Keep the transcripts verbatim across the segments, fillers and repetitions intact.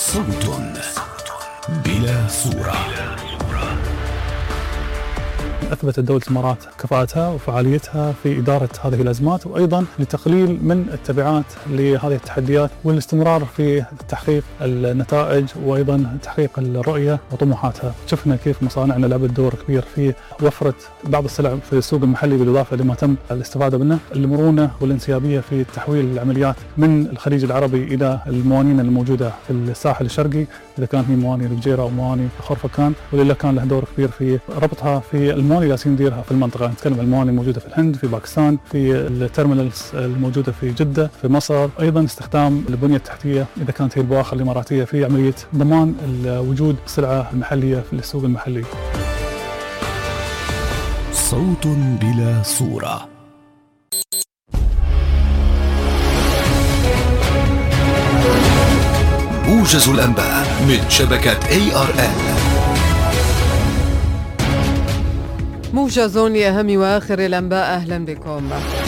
صوت بلا صورة. أثبتت دولة الإمارات كفاءتها وفعاليتها في إدارة هذه الأزمات، وأيضا لتقليل من التبعات لهذه التحديات والاستمرار في تحقيق النتائج وأيضا تحقيق الرؤية وطموحاتها. شفنا كيف مصانعنا لعبت دور كبير في وفرة بعض السلع في السوق المحلي بالإضافة لما تم الاستفادة منه، المرونة والانسيابية في تحويل العمليات من الخليج العربي إلى الموانين الموجودة في الساحل الشرقي، إذا كانت هي مواني الفجيرة أو مواني خرفكان، ولله كان له دور كبير في ربطها في المواني اللي نديرها في المنطقة. نتكلم عن المواني الموجودة في الهند، في باكستان، في التيرمينالز الموجودة في جدة، في مصر، أيضا استخدام البنية التحتية إذا كانت هي البواخر الإماراتية في عملية ضمان وجود السلعة المحلية في السوق المحلي. صوت بلا صورة. موجز الأنباء من شبكة إيه آر إل. موجز لأهم وآخر الأنباء، أهلا بكم.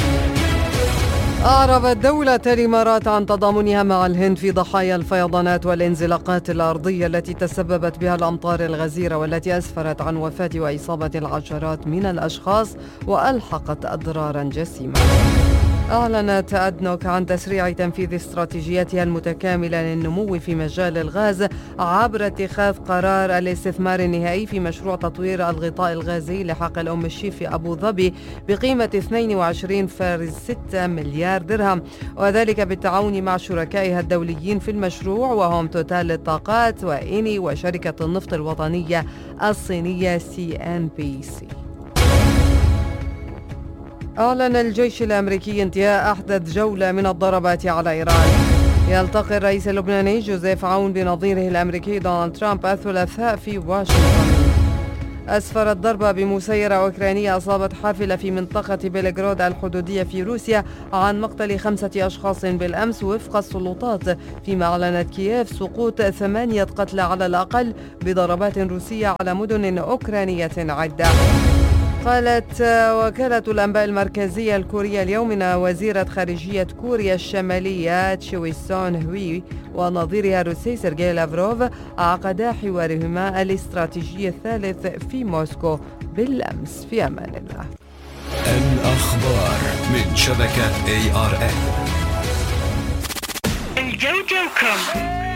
أعربت دولة الإمارات عن تضامنها مع الهند في ضحايا الفيضانات والانزلاقات الأرضية التي تسببت بها الأمطار الغزيرة والتي أسفرت عن وفاة وإصابة العشرات من الأشخاص وألحقت أضرارا جسيمة. أعلنت أدنوك عن تسريع تنفيذ استراتيجيتها المتكاملة للنمو في مجال الغاز عبر اتخاذ قرار الاستثمار النهائي في مشروع تطوير الغطاء الغازي لحقل أم الشيف في أبو ظبي بقيمة اثنين وعشرين فاصلة ستة مليار درهم، وذلك بالتعاون مع شركائها الدوليين في المشروع وهم توتال للطاقات وإيني وشركة النفط الوطنية الصينية سي إن بي سي. أعلن الجيش الأمريكي انتهاء أحدث جولة من الضربات على إيران. يلتقي الرئيس اللبناني جوزيف عون بنظيره الأمريكي دونالد ترامب الثلاثاء في واشنطن. أسفرت ضربة بمسيرة أوكرانية أصابت حافلة في منطقة بيلغراد الحدودية في روسيا عن مقتل خمسة أشخاص بالأمس وفق السلطات، فيما أعلنت كييف سقوط ثمانية قتلى على الأقل بضربات روسية على مدن أوكرانية عدة. قالت وكالة الأنباء المركزية الكورية اليوم أن وزيرة خارجية كوريا الشمالية تشوي سون هوي ونظيرها الروسي سيرجي لافروف عقدا حوارهما الاستراتيجي الثالث في موسكو بالأمس. في أمان الله. الأخبار من شبكة إيه آر إل. الجوجو كوم.